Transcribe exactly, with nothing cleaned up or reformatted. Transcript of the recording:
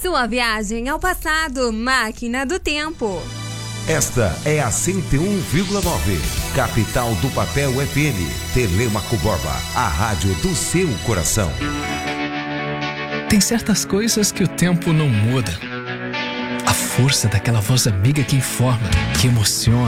Sua viagem ao passado, Máquina do Tempo. Esta é a cento e um vírgula nove, Capital do Papel F M, Telêmaco Borba, a rádio do seu coração. Tem certas coisas que o tempo não muda. A força daquela voz amiga que informa, que emociona.